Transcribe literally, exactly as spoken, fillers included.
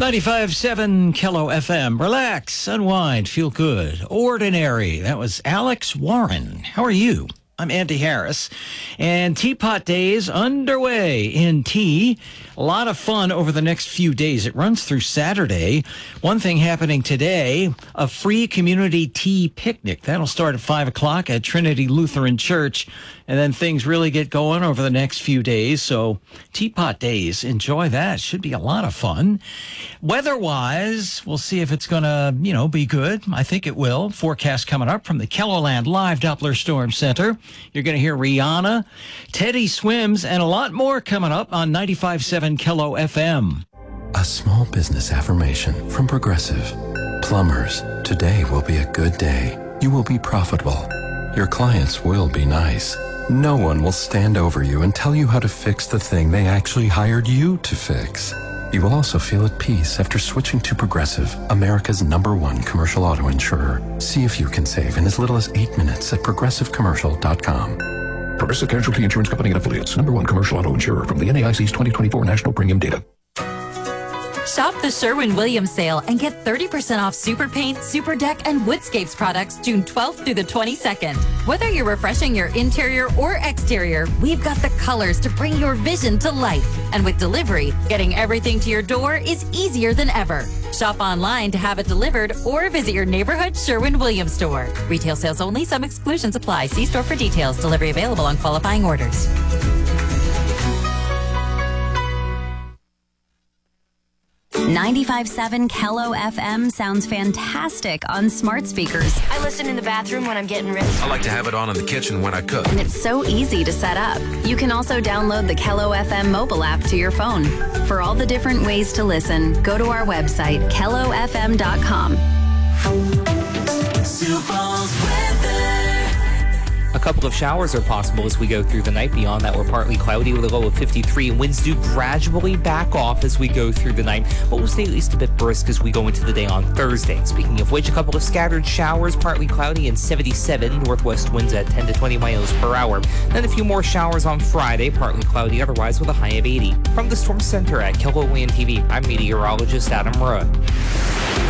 ninety-five point seven Kello F M. Relax, unwind, feel good. Ordinary. That was Alex Warren. How are you? I'm Andy Harris. And Teapot Days underway in tea. A lot of fun over the next few days. It runs through Saturday. One thing happening today, a free community tea picnic. That'll start at five o'clock at Trinity Lutheran Church. And then things really get going over the next few days. So Teapot Days, enjoy that. Should be a lot of fun. Weather-wise, we'll see if it's going to, you know, be good. I think it will. Forecast coming up from the KELOLAND Live Doppler Storm Center. You're going to hear Rihanna, Teddy Swims, and a lot more coming up on ninety-five point seven Kello F M. A small business affirmation from Progressive. Plumbers, today will be a good day. You will be profitable. Your clients will be nice. No one will stand over you and tell you how to fix the thing they actually hired you to fix. You will also feel at peace after switching to Progressive, America's number one commercial auto insurer. See if you can save in as little as eight minutes at progressive commercial dot com. Progressive Casualty Insurance Company and Affiliates, number one commercial auto insurer from the N A I C's twenty twenty-four National Premium Data. Shop the Sherwin-Williams sale and get thirty percent off Super Paint, Super Deck, and Woodscapes products June twelfth through the twenty-second. Whether you're refreshing your interior or exterior, we've got the colors to bring your vision to life. And with delivery, getting everything to your door is easier than ever. Shop online to have it delivered or visit your neighborhood Sherwin-Williams store. Retail sales only. Some exclusions apply. See store for details. Delivery available on qualifying orders. ninety-five point seven Kello F M sounds fantastic on smart speakers. I listen in the bathroom when I'm getting ready. I like to have it on in the kitchen when I cook. And it's so easy to set up. You can also download the Kello F M mobile app to your phone. For all the different ways to listen, go to our website, kello f m dot com. A couple of showers are possible as we go through the night. Beyond that, we're partly cloudy with a low of fifty-three. Winds do gradually back off as we go through the night, but we'll stay at least a bit brisk as we go into the day on Thursday. Speaking of which, a couple of scattered showers, partly cloudy and seventy-seven. Northwest winds at ten to twenty miles per hour. Then a few more showers on Friday, partly cloudy otherwise with a high of eighty. From the Storm Center at KELOLAND T V, I'm meteorologist Adam Rudd.